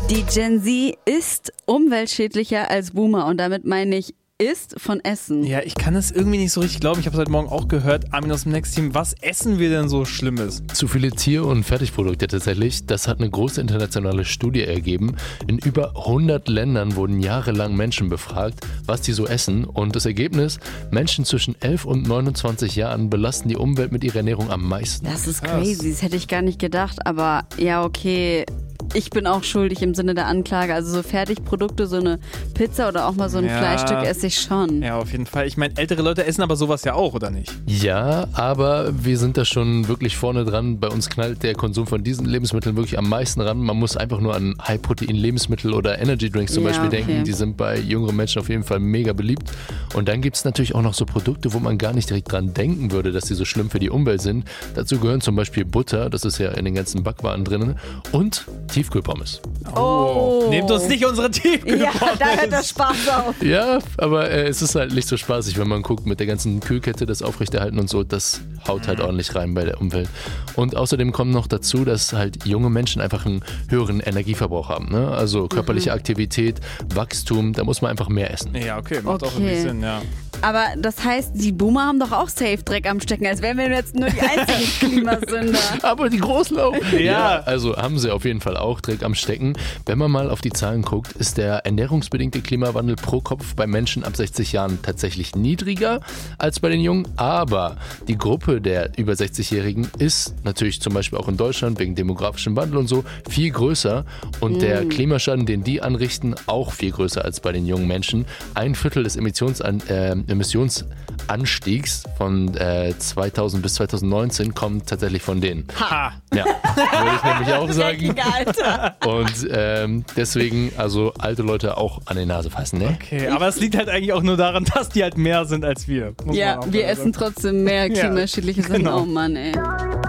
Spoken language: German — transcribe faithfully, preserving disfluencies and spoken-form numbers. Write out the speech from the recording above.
Die Gen Z ist umweltschädlicher als Boomer und damit meine ich ist von Essen. Ja, ich kann es irgendwie nicht so richtig glauben. Ich habe es heute Morgen auch gehört. Armin aus dem Next Team, was essen wir denn so Schlimmes? Zu viele Tier- und Fertigprodukte tatsächlich. Das hat eine große internationale Studie ergeben. In über hundert Ländern wurden jahrelang Menschen befragt, was die so essen. Und das Ergebnis, Menschen zwischen elf und neunundzwanzig Jahren belasten die Umwelt mit ihrer Ernährung am meisten. Das ist crazy, das hätte ich gar nicht gedacht. Aber ja, okay, ich bin auch schuldig im Sinne der Anklage. Also so Fertigprodukte, so eine Pizza oder auch mal so ein Ja. Fleischstück esse ich schon. Ja, auf jeden Fall. Ich meine, ältere Leute essen aber sowas ja auch, oder nicht? Ja, aber wir sind da schon wirklich vorne dran. Bei uns knallt der Konsum von diesen Lebensmitteln wirklich am meisten ran. Man muss einfach nur an High-Protein-Lebensmittel oder Energy-Drinks zum Ja, Beispiel okay. denken. Die sind bei jüngeren Menschen auf jeden Fall mega beliebt. Und dann gibt es natürlich auch noch so Produkte, wo man gar nicht direkt dran denken würde, dass die so schlimm für die Umwelt sind. Dazu gehören zum Beispiel Butter, das ist ja in den ganzen Backwaren drin, und Tiefkühlpommes. Oh. Nehmt uns nicht unsere Tiefkühlpommes. Ja, da hört der Spaß auf. Ja, aber äh, es ist halt nicht so spaßig, wenn man guckt, mit der ganzen Kühlkette das aufrechterhalten und so, das haut halt ordentlich rein bei der Umwelt. Und außerdem kommt noch dazu, dass halt junge Menschen einfach einen höheren Energieverbrauch haben. Ne? Also körperliche Aktivität, Wachstum, da muss man einfach mehr essen. Ja, okay, macht auch Okay. irgendwie Sinn, ja. Aber das heißt, die Boomer haben doch auch safe Dreck am Stecken, als wären wir jetzt nur die einzigen Klimasünder. Aber die Großen auch. Ja. Also haben sie auf jeden Fall auch Dreck am Stecken. Wenn man mal auf die Zahlen guckt, ist der ernährungsbedingte Klimawandel pro Kopf bei Menschen ab sechzig Jahren tatsächlich niedriger als bei den Jungen. Aber die Gruppe der über sechzig-Jährigen ist natürlich zum Beispiel auch in Deutschland wegen demografischem Wandel und so viel größer. Und der Klimaschaden, den die anrichten, auch viel größer als bei den jungen Menschen. Ein Viertel des Emissionsan äh, Emissionsanstiegs von äh, zweitausend bis zweitausendneunzehn kommt tatsächlich von denen. Ha! Ja, würde ich nämlich auch sagen. Dreckige Alter. Und ähm, deswegen, also alte Leute auch an die Nase fassen, ne? Okay, aber es liegt halt eigentlich auch nur daran, dass die halt mehr sind als wir. Muss man Ja, auch wir sagen. essen trotzdem mehr klimaschädliche Sachen. genau. Oh Mann, ey.